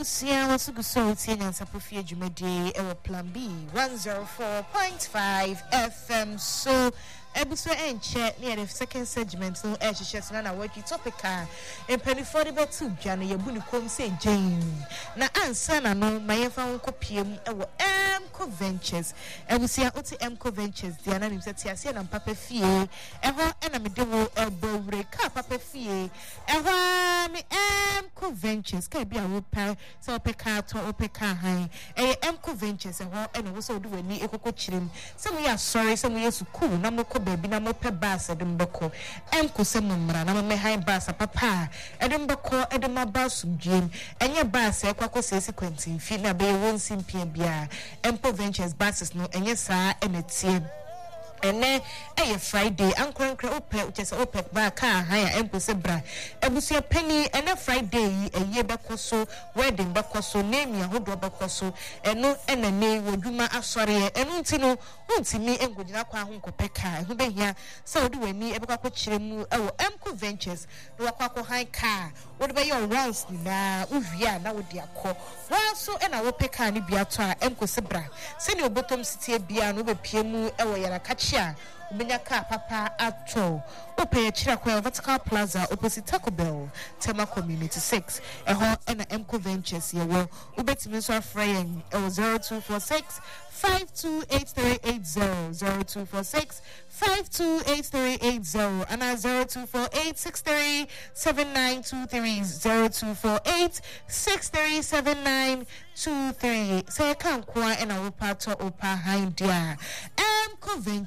Ebusia was good so and Sapofia Jumedi ewa Plan B 104.5 FM. So Ebusia and chat near the second segment no edge na work topica and penny 40 by 2 Johnny Yabuni come say Jane. Na answer na no my phone copium ewa Mco Ventures. Ebusia oti Mco Ventures the anonymous Tiasia and Papa Fie ewa enemy dewo elbow reka Papa Fie ewa me Mco Ventures can be a repair so peka to opeka high Mco Ventures and also do any eco chirim. Some we are sorry, some we are so cool, Namoko baby, Namope bass at Dumbako, Mco Semumra, Nama high bass, papa, Edumbako, Edema bass, Jim, and your bass, Quaco sequencing, Fina Bay won't seem PBR, Mco Ventures basses no, and yes, sir, and it's him. And then Friday, Uncle Ope, which is OPEC back higher Empo Sebra. Ebusia penny and a Friday, a year back or so, wedding back or so, name your whole back or so, and no and a name will do my sorry, and Untino, me and good Uncle Pekka, who be here, so do any ever chimu, Mco Ventures, do a quaco high car. What about your rounds now? Uvia, now with their call. Well, so and I will pick any beata, Emco Sebra. Send your bottom city beer, no PMU, Ewa catch. Umenyaka papa ato ope Chirakwe Vertical Plaza opposite Taco Bell Tema Community 6 eho na Mco Ventures yewo ubetimi so afraying 0246 528380 0246 528380 and 0248 637923 0248 637923 say kan kwa na wo pato opa hindia Mco Ventures